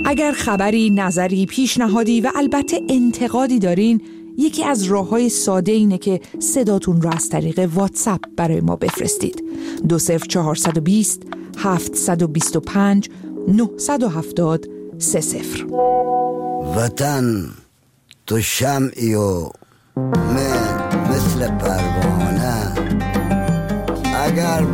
اگر خبری، نظری، پیشنهادی و البته انتقادی دارین، یکی از راه‌های ساده اینه که صداتون رو از طریق واتساپ برای ما بفرستید. 20420 725 970 30. وطن تو شمعی و من مثل پروانه، اگر